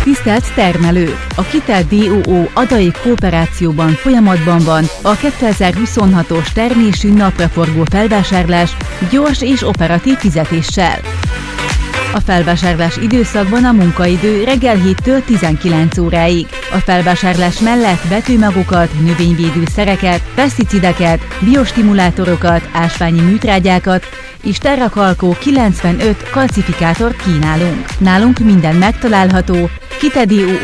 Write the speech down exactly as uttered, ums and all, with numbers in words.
Tisztelt termelők! A Kitel dé o o Adai Kooperációban folyamatban van a kétezer-huszonhatos termésű napraforgó felvásárlás gyors és operatív fizetéssel. A felvásárlás időszakban a munkaidő reggel héttől tizenkilenc óráig. A felvásárlás mellett vetőmagokat, növényvédőszereket, peszticideket, biostimulátorokat, ásványi műtrágyákat és Terrakalkó kilencvenöt kalcifikátort kínálunk. Nálunk minden megtalálható Kitel dé o